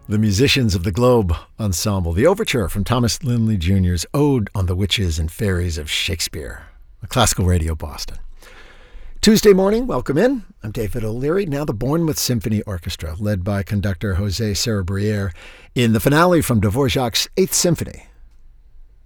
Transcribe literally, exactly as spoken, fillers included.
The Musicians of the Globe Ensemble, the overture from Thomas Lindley Junior's Ode on the Witches and Fairies of Shakespeare, Classical Radio Boston. Tuesday morning, welcome in. I'm David O'Leary. Now the Bournemouth Symphony Orchestra, led by conductor Jose Cerebriere, in the finale from Dvorak's Eighth Symphony,